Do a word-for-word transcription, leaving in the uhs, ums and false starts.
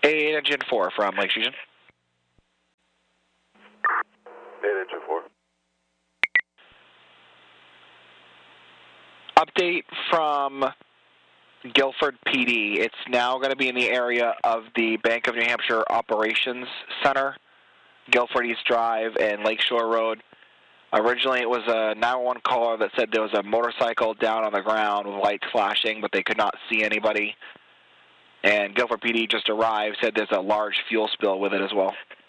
eight engine four from Lake Fusion. eight engine four. Update from Guilford P D. It's now going to be in the area of the Bank of New Hampshire Operations Center, Guilford East Drive and Lakeshore Road. Originally, it was a nine one one caller that said there was a motorcycle down on the ground with lights flashing, but they could not see anybody. And Guilford P D just arrived, said there's a large fuel spill with it as well.